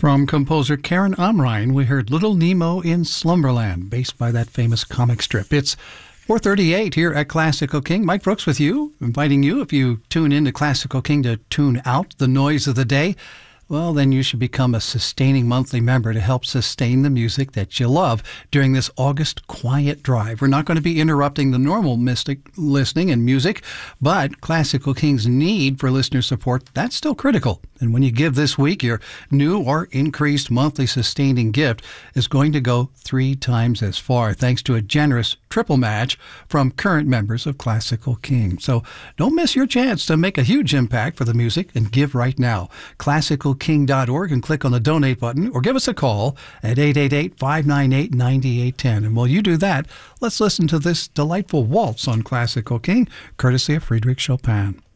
From composer Karen Amrine, we heard Little Nemo in Slumberland, based by that famous comic strip. It's 4:38 here at Classical King. Mike Brooks with you, inviting you, if you tune into Classical King, to tune out the noise of the day. Well, then you should become a sustaining monthly member to help sustain the music that you love during this August quiet drive. We're not going to be interrupting the normal mystic listening and music, but Classical King's need for listener support, that's still critical. And when you give this week, your new or increased monthly sustaining gift is going to go 3 times as far, thanks to a generous triple match from current members of Classical King. So don't miss your chance to make a huge impact for the music and give right now. ClassicalKing.org and click on the donate button, or give us a call at 888-598-9810. And while you do that, let's listen to this delightful waltz on Classical King, courtesy of Friedrich Chopin.